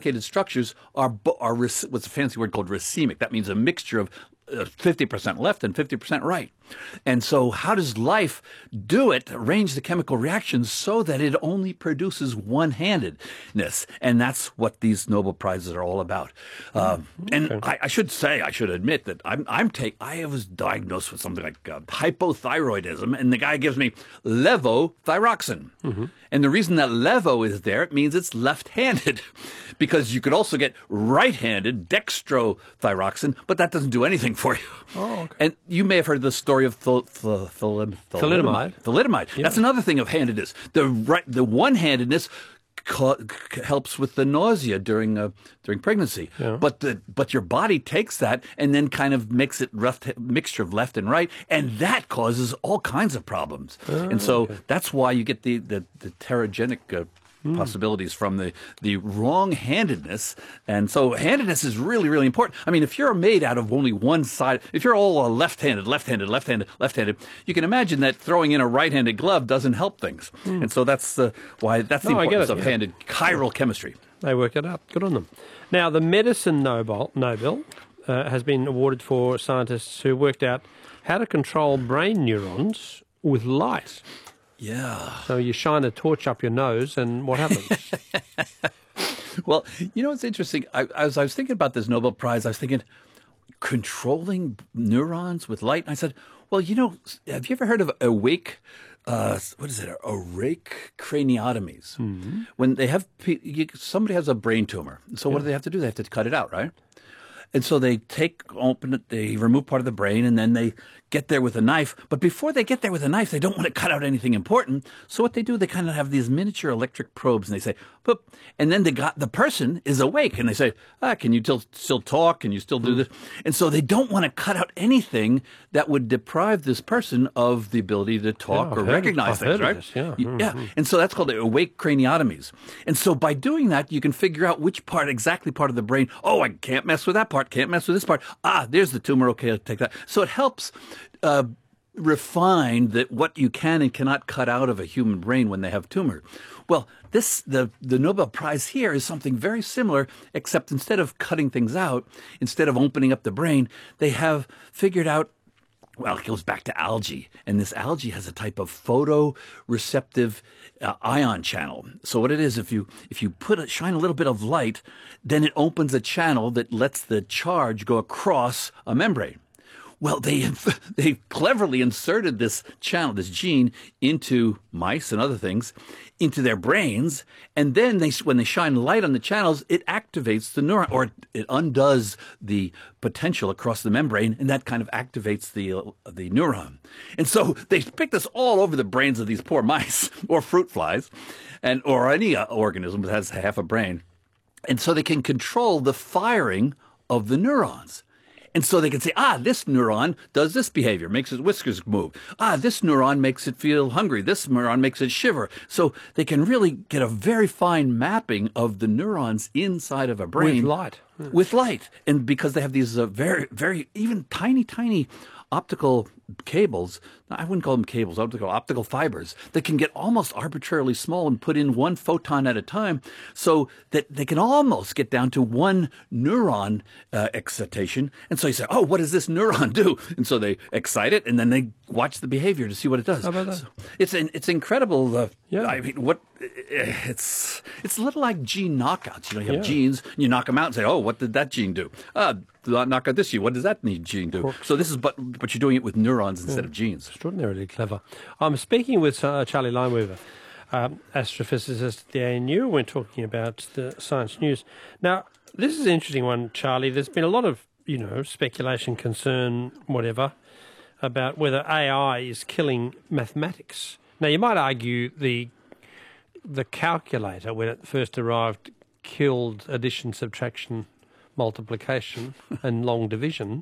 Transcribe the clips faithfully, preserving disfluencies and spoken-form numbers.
sophisticated structures are, are what's a fancy word called racemic. That means a mixture of fifty percent left and fifty percent right. And so how does life do it, arrange the chemical reactions so that it only produces one-handedness? And that's what these Nobel Prizes are all about. Um, okay. And I, I should say, I should admit that I'm, I'm take, I was diagnosed with something like uh, hypothyroidism, and the guy gives me levothyroxine. Mm-hmm. And the reason that levo is there, it means it's left-handed, because you could also get right-handed dextrothyroxine, but that doesn't do anything for you. Oh, okay. And you may have heard the story of thal- thal- thal- thalidomide. Thalidomide. Yeah. That's another thing of handedness. The right, the one-handedness ca- helps with the nausea during uh, during pregnancy. Yeah. But the but your body takes that and then kind of makes it rough mixture of left and right, and that causes all kinds of problems. Oh, and so okay. that's why you get the the, the terogenic Uh, Mm. possibilities from the, the wrong-handedness. And so handedness is really, really important. I mean, if you're made out of only one side, if you're all uh, left-handed, left-handed, left-handed, left-handed, you can imagine that throwing in a right-handed glove doesn't help things. Mm. And so that's uh, why that's the no, importance of yeah. handed chiral chemistry. They work it out. Good on them. Now, the medicine Nobel, Nobel uh, has been awarded for scientists who worked out how to control brain neurons with light. Yeah. So you shine a torch up your nose, and what happens? Well, you know, it's interesting. I, as I was thinking about this Nobel Prize, I was thinking, controlling neurons with light. And I said, well, you know, have you ever heard of awake, uh, what is it, awake craniotomies? Mm-hmm. When they have, you, somebody has a brain tumor. So yeah. What do they have to do? They have to cut it out, right? And so they take, open it, they remove part of the brain, and then they get there with a knife. But before they get there with a knife, they don't want to cut out anything important. So what they do, they kind of have these miniature electric probes, and they say, boop. And then the guy, the person is awake, and they say, ah, can you still, still talk? Can you still do this? And so they don't want to cut out anything that would deprive this person of the ability to talk yeah, or heard, recognize I've things, right? This, yeah. Yeah. Mm-hmm. And so that's called awake craniotomies. And so by doing that, you can figure out which part, exactly part of the brain, oh, I can't mess with that part, can't mess with this part. Ah, there's the tumor. Okay, I'll take that. So it helps uh, refine that what you can and cannot cut out of a human brain when they have tumor. Well, this the the Nobel Prize here is something very similar, except instead of cutting things out, instead of opening up the brain, they have figured out. Well, it goes back to algae, and this algae has a type of photoreceptive uh, ion channel. So what it is, if you if you put a, shine a little bit of light, then it opens a channel that lets the charge go across a membrane. Well, they they cleverly inserted this channel, this gene, into mice and other things, into their brains, and then they, when they shine light on the channels, it activates the neuron, or it undoes the potential across the membrane, and that kind of activates the uh, the neuron. And so they picked this all over the brains of these poor mice, or fruit flies, and or any uh, organism that has half a brain, and so they can control the firing of the neurons. And so they can say, ah, this neuron does this behavior, makes its whiskers move. Ah, this neuron makes it feel hungry. This neuron makes it shiver. So they can really get a very fine mapping of the neurons inside of a brain. With light. Yeah. With light. And because they have these uh, very, very, even tiny, tiny optical cables, I wouldn't call them cables, I would call optical fibers, that can get almost arbitrarily small and put in one photon at a time, so that they can almost get down to one neuron uh, excitation. And so you say, oh, what does this neuron do? And so they excite it, and then they watch the behavior to see what it does. How about that? So it's an, it's incredible. Uh, yeah. I mean, what it's it's a little like gene knockouts. You know, you have Yeah. genes, and you knock them out and say, oh, what did that gene do? Uh, knock out this gene. What does that gene do? Corks. So this is, but but you're doing it with neurons instead Yeah. of genes. Extraordinarily clever. I'm speaking with uh, Charlie Lineweaver, um, astrophysicist at the A N U. We're talking about the science news. Now, this is an interesting one, Charlie. There's been a lot of, you know, speculation, concern, whatever, about whether A I is killing mathematics. Now, you might argue the the calculator, when it first arrived, killed addition, subtraction, multiplication, and long division.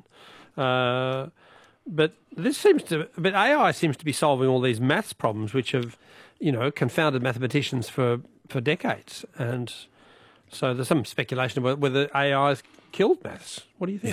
Uh, but this seems to, but A I seems to be solving all these maths problems, which have, you know, confounded mathematicians for, for decades. And so there's some speculation about whether A I's killed maths. What do you think? Yes.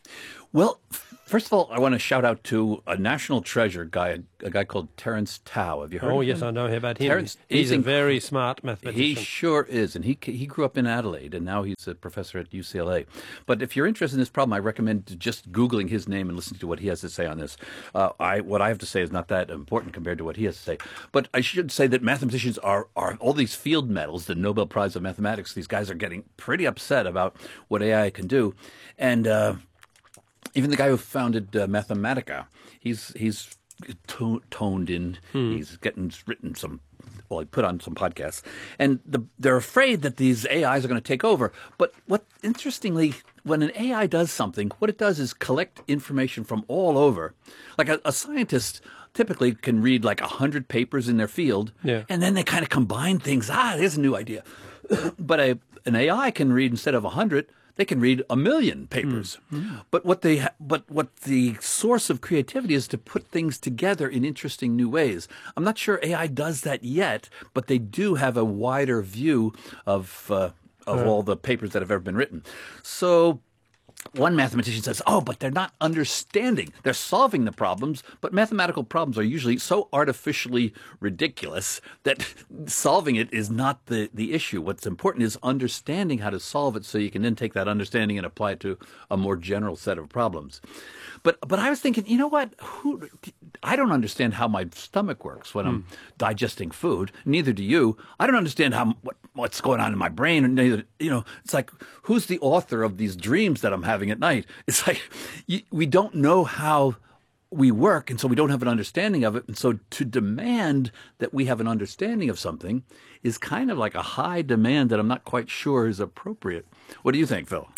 Well, first of all, I want to shout out to a national treasure guy, a guy called Terence Tao. Have you heard Oh, of yes, him? I know about him. Terence, he's, he's a inc- very smart He mathematician. sure is, and he he grew up in Adelaide, and now he's a professor at U C L A. But if you're interested in this problem, I recommend just Googling his name and listening to what he has to say on this. Uh, I what I have to say is not that important compared to what he has to say. But I should say that mathematicians are are all these field medals, the Nobel Prize of Mathematics. These guys are getting pretty upset about what A I can do, and uh, even the guy who founded uh, Mathematica, he's he's to- toned in. Hmm. He's getting written some. Well, he put on some podcasts, and the, they're afraid that these A Is are going to take over. But what interestingly, when an A I does something, what it does is collect information from all over. Like a, a scientist typically can read like a hundred papers in their field, Yeah. and then they kind of combine things. Ah, there's a new idea. But a, an A I can read instead of a hundred. They can read a million papers, Mm-hmm. but what they ha- but what the source of creativity is to put things together in interesting new ways. I'm not sure A I does that yet, but they do have a wider view of uh, of all the papers that have ever been written. So. One mathematician says, oh, but they're not understanding. They're solving the problems, but mathematical problems are usually so artificially ridiculous that solving it is not the, the issue. What's important is understanding how to solve it so you can then take that understanding and apply it to a more general set of problems. But but I was thinking, you know what? Who, I don't understand how my stomach works when I'm digesting food. Neither do you. I don't understand how what, what's going on in my brain. And neither, you know, it's like, who's the author of these dreams that I'm having at night? It's like you, we don't know how we work, and so we don't have an understanding of it. And so to demand that we have an understanding of something is kind of like a high demand that I'm not quite sure is appropriate. What do you think, Phil?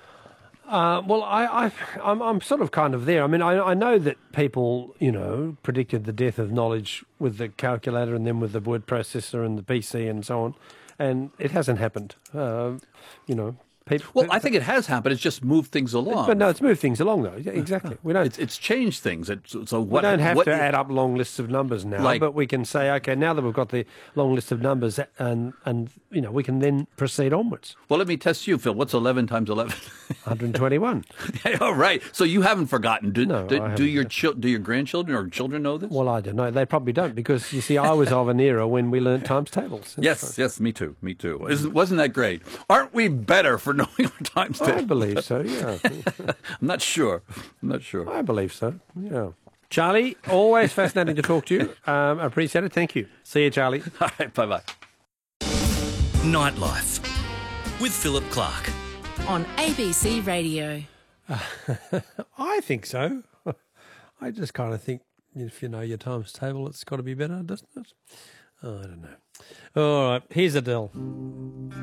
Uh, well, I, I, I'm, I'm sort of kind of there. I mean, I, I know that people, you know, predicted the death of knowledge with the calculator and then with the word processor and the P C and so on, and it hasn't happened. Uh, you know, people. Well, I think it has happened. It's just moved things along. But no, it's moved things along though. Yeah, exactly. We don't. It's, it's changed things. It's, so we what, don't have what, to add up long lists of numbers now, Like- but we can say, okay, now that we've got the long list of numbers, and and you know, we can then proceed onwards. Well, let me test you, Phil. What's eleven times eleven? one hundred twenty-one. All right. So you haven't forgotten. Do, No, do, I do haven't. your chil- do your grandchildren or children know this? Well, I don't know. They probably don't because you see, I was of an era when we learnt times tables. yes, yes, me too. Me too. Isn't, wasn't that great? Aren't we better for knowing our times I tables? believe so. Yeah, I'm not sure. I'm not sure. I believe so. Yeah. Charlie, always fascinating to talk to you. Um, I appreciate it. Thank you. See you, Charlie. All right. Bye bye. Nightlife with Philip Clark. On A B C Radio. I think so. I just kind of think if you know your times table, it's got to be better, doesn't it? Oh, I don't know. All right. Here's Adele.